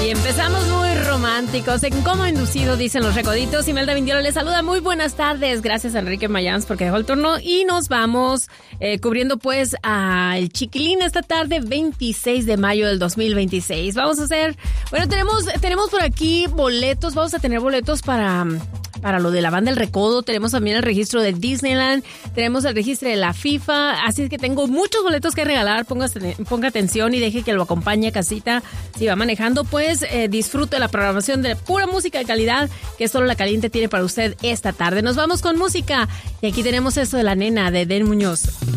Y empezamos muy románticos, en cómo inducido, dicen los recoditos. Imelda Vindiola les saluda, muy buenas tardes. Gracias a Enrique Mayans porque dejó el turno. Y nos vamos cubriendo pues a el Chiquilín esta tarde, 26 de mayo del 2026. Vamos a hacer, bueno, tenemos por aquí boletos, vamos a tener boletos para lo de la banda El Recodo. Tenemos también el registro de Disneyland, tenemos el registro de la FIFA, así es que tengo muchos boletos que regalar. Ponga atención y deje que lo acompañe a casita. Si va manejando, pues disfrute la programación de pura música de calidad que solo La Caliente tiene para usted esta tarde. Nos vamos con música y aquí tenemos esto de La Nena de Den Muñoz.